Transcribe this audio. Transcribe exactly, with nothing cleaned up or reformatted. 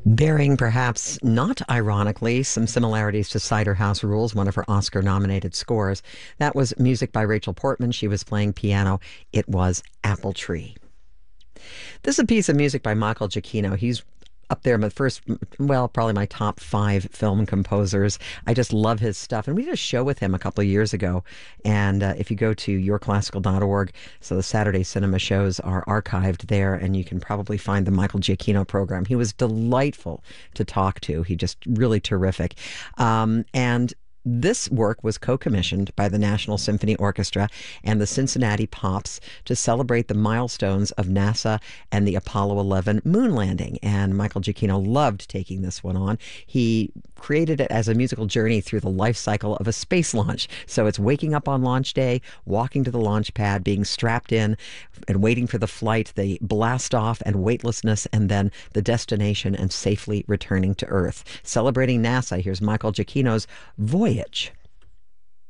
Bearing perhaps not ironically some similarities to Cider House Rules, one of her Oscar nominated scores. That was music by Rachel Portman. She was playing piano. It was Apple Tree. This is a piece of music by Michael Giacchino. He's up there, my first, well, probably my top five film composers. I just love his stuff. And we did a show with him a couple of years ago. And uh, if you go to your classical dot org, so the Saturday cinema shows are archived there, and you can probably find the Michael Giacchino program. He was delightful to talk to. He just really terrific. Um, and This work was co-commissioned by the National Symphony Orchestra and the Cincinnati Pops to celebrate the milestones of NASA and the Apollo eleven moon landing. And Michael Giacchino loved taking this one on. He created it as a musical journey through the life cycle of a space launch. So it's waking up on launch day, walking to the launch pad, being strapped in and waiting for the flight, the blast off and weightlessness, and then the destination and safely returning to Earth. Celebrating NASA, here's Michael Giacchino's Voyage.